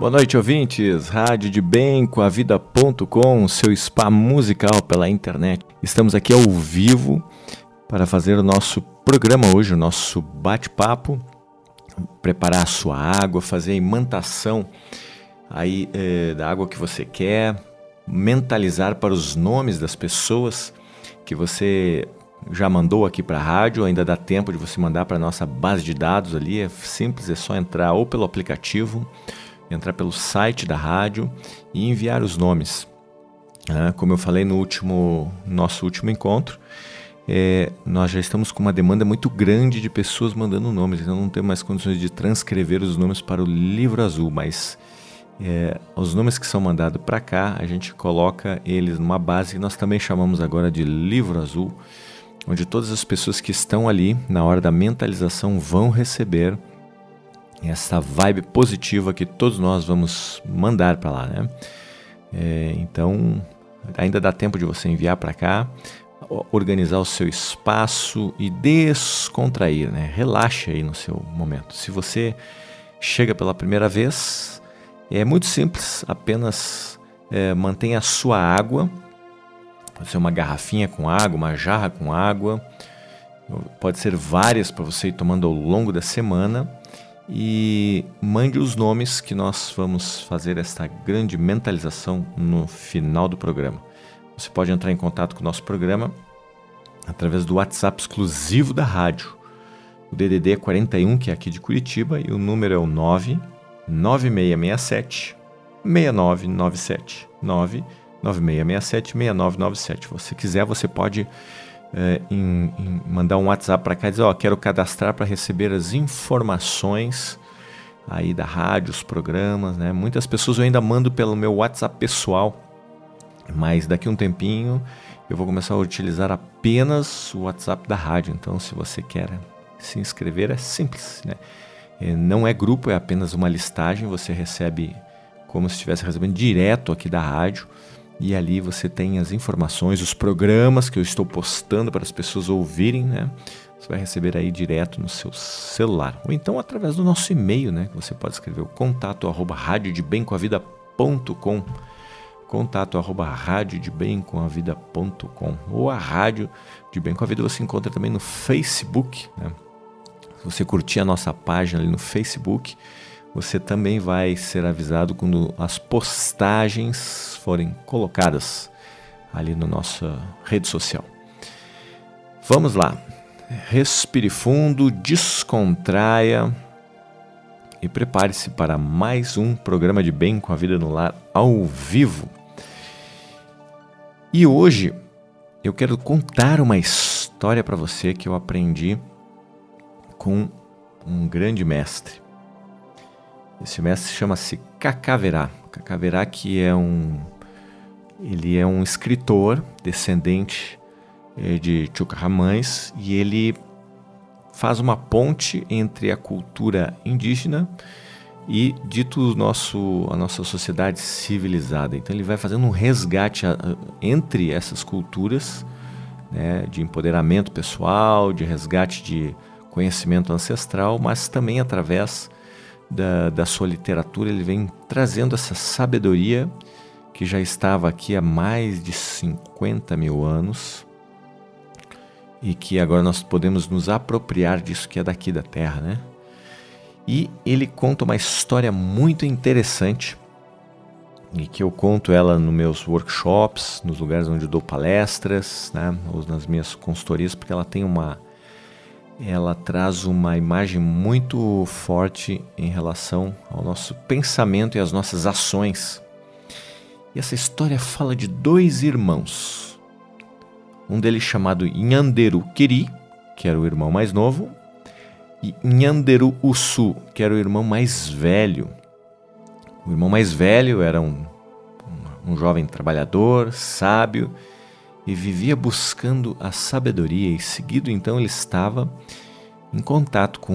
Boa noite, ouvintes. Rádio de Bem com a Vida.com, seu spa musical pela internet. Estamos aqui ao vivo para fazer o nosso programa hoje, o nosso bate-papo, preparar a sua água, fazer a imantação aí, da água que você quer, mentalizar para os nomes das pessoas que você já mandou aqui para a rádio. Ainda dá tempo de você mandar para a nossa base de dados ali, é simples, é só entrar ou pelo aplicativo, entrar pelo site da rádio e enviar os nomes. Como eu falei no nosso último encontro, nós já estamos com uma demanda muito grande de pessoas mandando nomes, então não temos mais condições de transcrever os nomes para o livro azul, mas os nomes que são mandados para cá, a gente coloca eles numa base que nós também chamamos agora de livro azul, onde todas as pessoas que estão ali na hora da mentalização vão receber essa vibe positiva que todos nós vamos mandar para lá, né? Então, ainda dá tempo de você enviar para cá, organizar o seu espaço e descontrair, né? Relaxe aí no seu momento. Se você chega pela primeira vez, é muito simples, apenas mantenha a sua água, pode ser uma garrafinha com água, uma jarra com água, pode ser várias para você ir tomando ao longo da semana, e mande os nomes que nós vamos fazer esta grande mentalização no final do programa. Você pode entrar em contato com o nosso programa através do WhatsApp exclusivo da rádio. O DDD é 41, que é aqui de Curitiba, e o número é o 99667-6997. 99667-6997. Se você quiser, você pode mandar um WhatsApp para cá e dizer, quero cadastrar para receber as informações aí da rádio, os programas, né? Muitas pessoas eu ainda mando pelo meu WhatsApp pessoal, mas daqui a um tempinho eu vou começar a utilizar apenas o WhatsApp da rádio. Então, se você quer se inscrever, é simples, né? Não é grupo, é apenas uma listagem, você recebe como se estivesse recebendo direto aqui da rádio. E ali você tem as informações, os programas que eu estou postando para as pessoas ouvirem, né? Você vai receber aí direto no seu celular. Ou então através do nosso e-mail, né? Você pode escrever o contato@radiodebemcomavida.com, contato@radiodebemcomavida.com, ou a Rádio de Bem com a Vida você encontra também no Facebook, né? Se você curtir a nossa página ali no Facebook, você também vai ser avisado quando as postagens forem colocadas ali na nossa rede social. Vamos lá. Respire fundo, descontraia e prepare-se para mais um programa de Bem com a Vida no Lar ao vivo. E hoje eu quero contar uma história para você que eu aprendi com um grande mestre. Esse mestre chama-se Cacaverá. Cacaverá, que ele é um escritor descendente de Chucarramães, e ele faz uma ponte entre a cultura indígena e a nossa sociedade civilizada. Então ele vai fazendo um resgate entre essas culturas, né, de empoderamento pessoal, de resgate de conhecimento ancestral, mas também através da sua literatura ele vem trazendo essa sabedoria que já estava aqui há mais de 50 mil anos e que agora nós podemos nos apropriar disso que é daqui da Terra, né? E ele conta uma história muito interessante e que eu conto ela nos meus workshops, nos lugares onde eu dou palestras, né, ou nas minhas consultorias, porque ela traz uma imagem muito forte em relação ao nosso pensamento e às nossas ações. E essa história fala de dois irmãos. Um deles chamado Nhanderu Quiri, que era o irmão mais novo, e Nhanderu Ussu, que era o irmão mais velho. O irmão mais velho era um jovem trabalhador, sábio, e vivia buscando a sabedoria, e seguido então ele estava em contato com